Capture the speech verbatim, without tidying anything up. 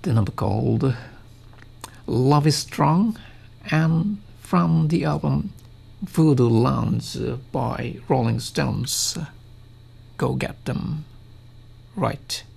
the number called Love is Strong, and from the album Voodoo Lounge by Rolling Stones. Go get them right